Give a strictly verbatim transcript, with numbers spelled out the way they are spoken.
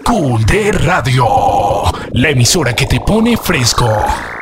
Cool de Radio, la emisora que te pone fresco.